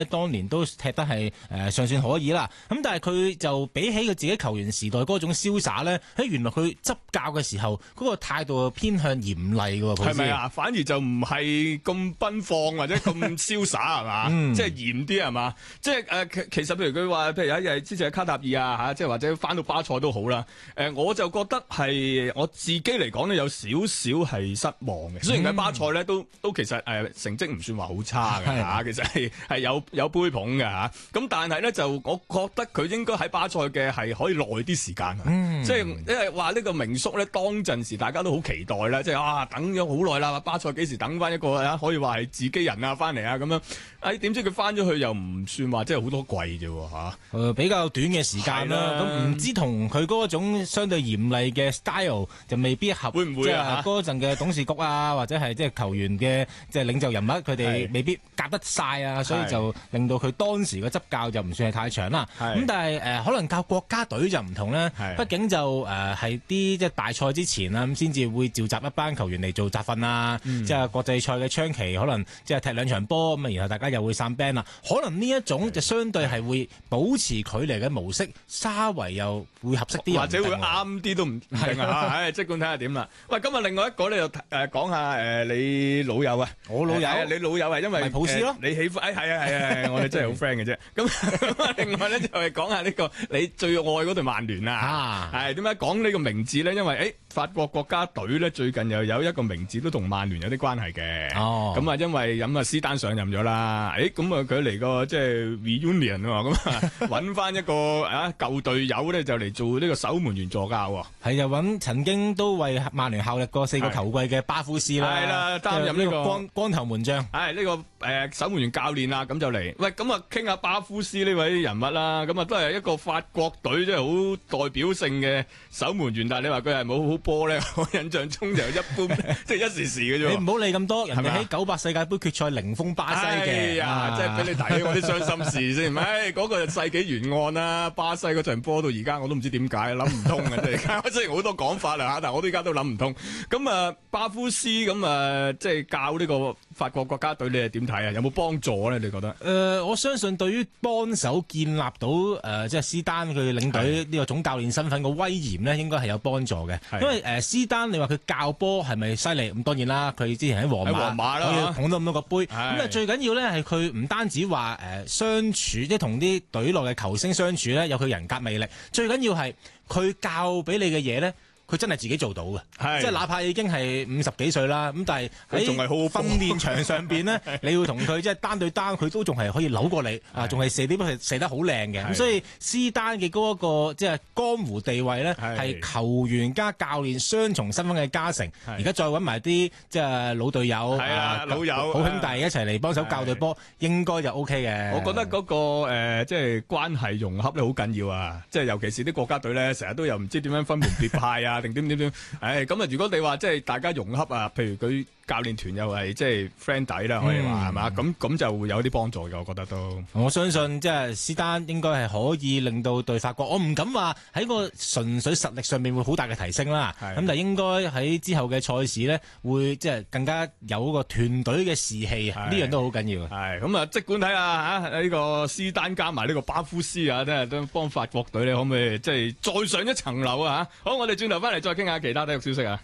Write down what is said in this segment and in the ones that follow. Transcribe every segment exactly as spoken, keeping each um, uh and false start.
當年都踢得係誒尚算可以啦。咁但係佢就比起佢自己球員時代嗰種瀟灑咧，喺原來佢執教嘅時候嗰個態度偏向嚴厲嘅喎， 係咪啊？反而就唔係咁奔放或者咁瀟灑係嘛？嗯、即係嚴啲係嘛？即係誒其其實譬如佢話，譬如有一日之前喺卡塔爾啊嚇，即係或者翻到巴塞都好啦。誒我就覺得係我自己嚟講咧，有少少係失望嘅。雖然喺巴塞咧都都其實誒成績唔算話好差嘅嚇，其實係係有有杯捧嘅嚇。咁但係咧就我覺得佢應該喺巴塞嘅係可以耐啲時間。嗯、即係因為話呢個名宿咧，當陣時大家都好期待啦，即係啊等咗好耐啦，巴塞幾時等翻一個啊可以話係自己人啊翻嚟啊咁樣。誒點知佢翻咗去又唔算話即係好多季啫喎嚇。 誒比較短嘅時間啦，咁唔知同佢嗰種相對嚴厲嘅 style 就未必合， 會唔會啊？ 即係嗰陣嘅董事局啊，或者係即係球員嘅即係領袖人物，佢哋未必夾得晒啊，所以就令到佢當時嘅執教就唔算係太長啦。咁但係誒、呃、可能教國家隊就唔同咧，畢竟就誒係啲即係大賽之前啦，咁先至會召集一班球員嚟做集訓啊，嗯、即係國際賽嘅窗期可能即係踢兩場波咁啊，然後大家又會散 band 啦。可能呢一種就相對係會保持距離嘅模式，稍為又會合適啲， 或者會啱啲都唔定啊！唉，即管睇下點啦。喂，今日另外一個咧就誒講下誒你老友啊， 我老友， 你老友係因為普斯咯， 你喜歡誒係啊係啊，我哋真係好 friend 嘅啫。咁另外咧就係講下呢個你最愛嗰隊曼聯啊，係點解講呢個名字咧？因為誒法國國家隊咧最近又有一個名字都同曼聯有啲關係嘅。哦，咁啊因為咁啊斯丹上任咗啦，誒咁啊佢嚟個即係 reunion 喎，咁啊揾翻一個啊舊隊友咧就嚟做呢個守門員助教喎。 係就揾曾經都為曼聯效力過四個球季嘅巴夫斯啦， 係啦，擔任呢個光光頭門將， 係呢個誒守門員教練啦，咁就嚟。喂，咁啊傾下巴夫斯呢位人物啦，咁啊都係一個法國隊即係好代表性嘅守門員，但係你話佢係冇好波咧，我印象中就一般，即係一時時嘅啫。 你唔好理咁多，人哋喺九八世界盃決賽零封巴西嘅， 啊，即係俾你睇我啲傷心事先。唉，嗰個就世紀懸案啦，巴西嗰場波到而家我都唔知點解，諗唔通嘅真係。雖然好多講法啦嚇，但係我到而家都諗唔通。咁啊，巴夫斯咁啊，即係教呢個法國國家隊，你係點睇啊？有冇幫助咧？你覺得？誒、 呃，我相信對於幫手建立到誒、呃，即係斯丹佢領隊呢個總教練身份嘅威嚴咧，應該係有幫助嘅。因為誒、呃，斯丹你話佢教波係咪犀利？咁當然啦，佢之前喺皇馬， 皇馬啦， 可以捧到咁多個杯。咁啊，最緊要咧係佢唔單止話誒、呃、相處，即係同啲隊內嘅球星相處咧，有佢人格魅力。最緊要係佢教俾你嘅嘢咧，佢真係自己做到嘅，即係哪怕已經係五十幾歲啦，咁但係喺仲係好好訓練場上邊呢，你要同佢即係單對單，佢都仲係可以扭過你，啊，仲係射啲波係射得好靚嘅。咁所以斯丹嘅嗰一個即係江湖地位呢，係球員加教練雙重身份嘅加成。而家再揾埋啲即係老隊友， 啊、老友好兄弟一齊嚟幫手教隊波，應該就 O K 嘅。 我覺得嗰、那個誒、呃、即係關係融合咧好緊要啊！即係尤其是啲國家隊咧，成日都又唔知點樣分門別派啊。定點點點，誒咁啊！如果你話即係大家融洽啊，譬如佢教練團又係即係 friend 底啦，可以話係嘛？咁咁就會有啲幫助嘅，我覺得都。 我相信即係斯丹應該係可以令到對法國，我唔敢話喺個純粹實力上面會好大嘅提升啦。咁但係應該喺之後嘅賽事呢，會即係更加有個團隊嘅士氣啊！呢樣都好緊要。 係咁啊！即管睇下嚇呢個斯丹加埋呢個巴夫斯啊，真係都幫法國隊你可唔可以即係再上一層樓啊？嚇！好，我哋轉頭翻嚟再傾下其他體育消息啊！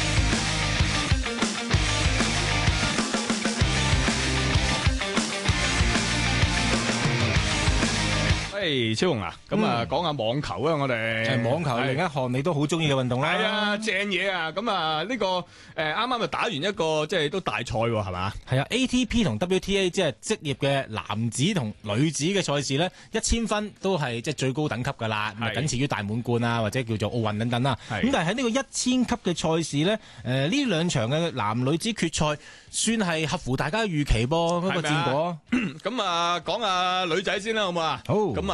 誒，超雄啊，咁啊講下網球啊，我哋係網球另一項你都好中意嘅運動啦。 係啊，正嘢啊！咁啊呢個誒啱啱就打完一個即係都大賽喎，係嘛？ 係啊 ，A T P 同 W T A 即係職業嘅男子同女子嘅賽事咧，一千分都係即係最高等級噶啦，咁啊僅次於大滿貫啊或者叫做奧運等等啦。咁但係喺呢個一千級嘅賽事咧，誒呢兩場嘅男女子決賽算係合乎大家預期噃嗰個戰果。 咁啊講下女仔先啦，好唔好啊？好。咁啊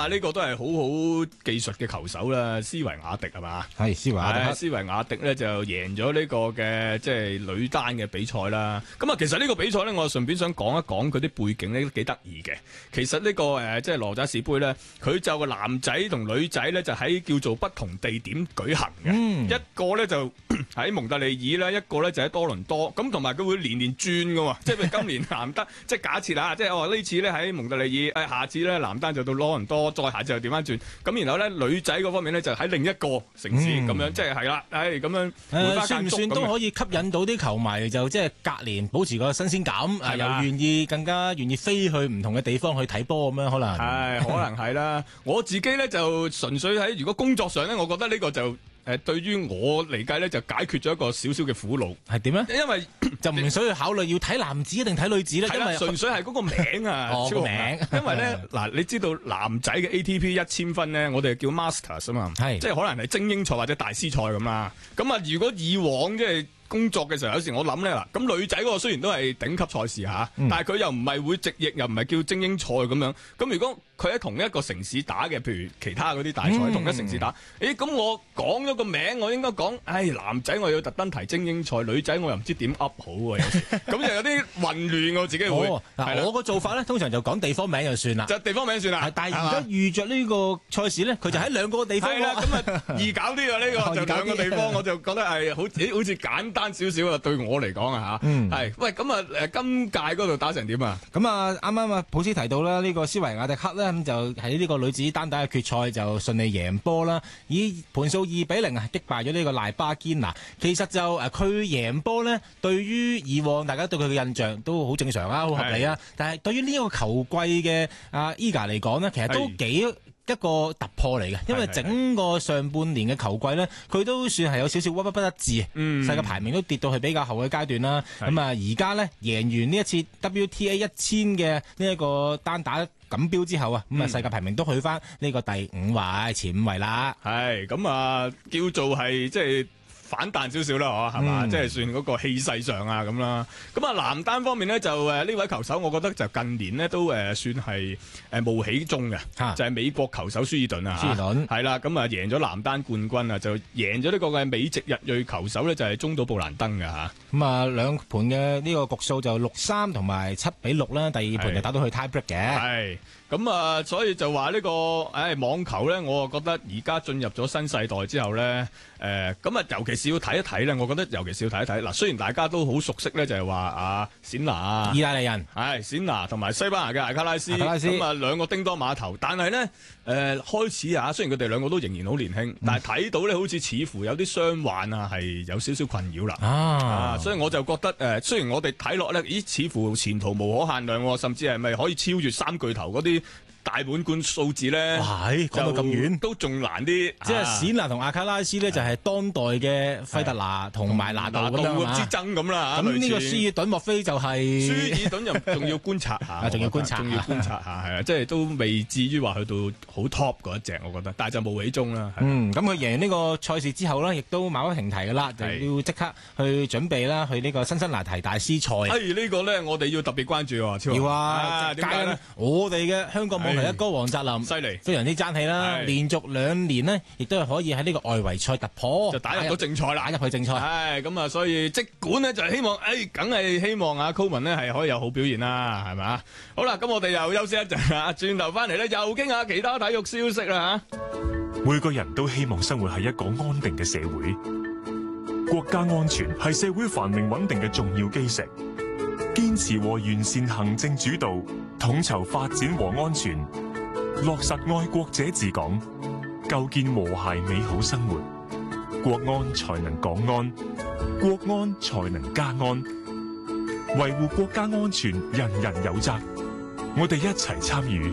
啊，呢個都係好好技術嘅球手啦，斯維亞迪係嘛？ 係斯維亞迪， 斯維亞迪咧就贏咗呢個嘅即係女單嘅比賽啦。咁啊，其實呢個比賽咧，我順便想講一講佢啲背景咧，都幾得意嘅。其實呢、這個誒即係羅渣士杯咧，佢就個男仔同女仔咧就喺叫做不同地點舉行嘅，嗯、一個咧就喺蒙特利爾啦，一個咧就喺多倫多。咁同埋佢會年年轉㗎喎，即係譬如今年男單，即係假設啊，即係我話呢次咧喺蒙特利爾，誒下次咧男單就到多倫多，再下次又調翻轉。咁然後咧女仔嗰方面咧就喺另一個城市咁、嗯、樣，即係係啦，誒咁樣。誒算唔算都可以吸引到啲球迷，就即係隔年保持個新鮮感，係吧又願意更加願意飛去唔同嘅地方去睇波咁樣，可能係可能係啦。我自己咧就純粹喺如果工作上咧，我覺得呢個就。誒對於我嚟計咧，就解決咗一個少少嘅苦惱。係點咧？因為就唔需要考慮要睇男子定睇女子咧，因為純粹係嗰個名啊， 哦個名。 因為咧嗱，你知道男仔嘅 A T P 一千分咧，我哋叫 Masters 啊嘛，係即係可能係精英賽或者大師賽咁啦。咁啊，如果以往即係工作嘅時候，有時我諗咧嗱，咁女仔嗰個雖然都係頂級賽事嚇，嗯、但係佢又唔係會直譯，又唔係叫精英賽咁樣。咁如果佢喺同一個城市打嘅，譬如其他嗰啲大賽、嗯、同一城市打，誒咁我講咗個名，我應該講，唉男仔我要特登提精英賽，女仔我又唔知點噏好喎，有時咁就有啲混亂，我自己會。嗱、 哦，我個做法咧，通常就講地方名就算啦， 就地方名算啦。 但係而家遇着呢個賽事咧，佢就喺兩個地方。係啦，咁啊易搞啲啊呢個，就兩個地方，我就覺得係好好似簡單少少啊，對我嚟講啊嚇。嗯。係，喂，咁啊誒今屆嗰度打成點啊？咁啊啱啱啊普斯提到啦，呢個斯維亞迪克咧咁就喺呢個女子單打嘅決賽就順利贏波啦，以盤數二比零啊擊敗咗呢個賴巴堅拿。其實就誒佢贏波呢，對於以往大家對佢嘅印象都好正常啊，好合理啊。是但係對於呢個球季嘅阿伊嘎嚟講呢，其實都幾一個突破嚟嘅，因為整個上半年嘅球季呢，佢都算係有少少屈屈不得志，嗯、世界排名都跌到去比較後嘅階段啦。咁啊而家呢，贏完呢一次 W T A 一千嘅呢一個單打錦標之後啊，咁啊世界排名都去翻呢個第五位、前五位啦。係咁啊，叫做係即係反彈少少啦，嗬，係嘛？即係算嗰個氣勢上啊咁啦。咁啊男單方面呢，就誒呢位球手，我覺得就近年呢都誒算係誒冒起中嘅，啊、就係美國球手舒爾頓啊。舒爾頓係啦，咁啊贏咗男單冠軍啊，就贏咗呢個嘅美籍日裔球手呢，就係中島布蘭登嘅嚇。咁啊兩盤嘅呢個局數就六三同埋七比六啦，第二盤就打到去 tie break 嘅。係。咁啊，所以就話呢、這個誒、哎、網球咧，我啊覺得而家進入咗新世代之後咧，誒咁啊，尤其是要睇一睇咧，我覺得尤其是要睇一睇。嗱，雖然大家都好熟悉咧，就係話啊，冼拿啊，意大利人係冼拿同埋西班牙嘅艾卡拉斯，咁啊兩個叮當碼頭，但係咧誒開始啊，雖然佢哋兩個都仍然好年輕，嗯、但係睇到咧好似似乎有啲傷患啊，係有少少困擾啦。啊，啊，所以我就覺得誒、呃，雖然我哋睇落咧，咦，似乎前途無可限量，甚至係咪可以超越三巨頭嗰啲大滿貫數字咧？哇，講到咁遠都仲難啲。即係冼拿同阿卡拉斯咧，就係當代嘅費特拿同埋拿度咁樣之爭咁啦。咁呢個舒爾頓莫非就係？舒爾頓又仲要觀察下，仲要觀察，仲要觀察下，係啊，即係都未至於話去到好 top 嗰一隻，我覺得。但係就無起中啦。嗯，咁佢贏完呢個賽事之後咧，亦都馬不停蹄噶啦，就要即刻去準備啦，去呢個辛辛那提大師賽。哎，呢個咧我哋要特別關注喎，超要啊！點解咧？我哋嘅香港網球一哥黃澤林，犀利，非常之爭氣啦！連續兩年呢，亦都係可以喺呢個外圍賽突破，就打入到正賽啦，打入去正賽。係咁啊，所以即管呢，就係希望，誒，梗係希望阿 Coleman 呢係可以有好表現啦，係咪？好啦，咁我哋又休息一陣啊，轉頭翻嚟咧又傾下其他體育消息啦嚇。 每個人都希望生活喺一個安定嘅社會，國家安全係社會繁榮穩定嘅重要基石。堅持和完善行政主導，統籌發展和安全，落實愛國者治港，構建和諧美好生活，國安才能港安，國安才能家安。維護國家安全，人人有責。我哋一齊參與。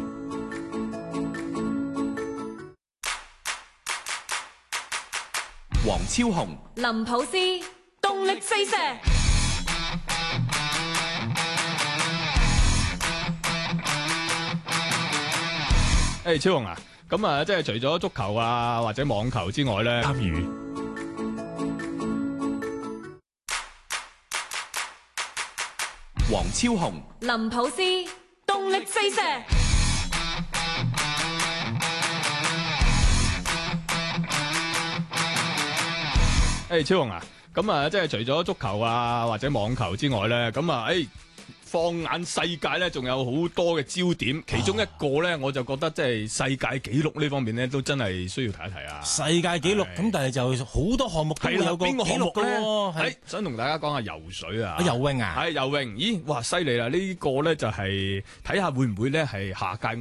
黃超雄、林普斯，動力四射。 誒、hey, 超雄啊，咁啊，即係除咗足球啊或者網球之外咧，參與黃超雄、林普斯，動力四射。 誒，超雄啊，咁啊，即係除咗足球啊或者網球之外咧，咁啊，誒。放眼世界咧，仲有好多嘅焦點，其中一個咧，我就覺得即係世界紀錄呢方面咧，都真係需要睇一睇啊！ 世界紀錄咁，但係就好多項目都會有個邊個項目咧？ 係想同大家講下游水啊！ 游泳啊， 係游泳，咦，哇，犀利啦！呢個咧就係睇下會唔會咧係下屆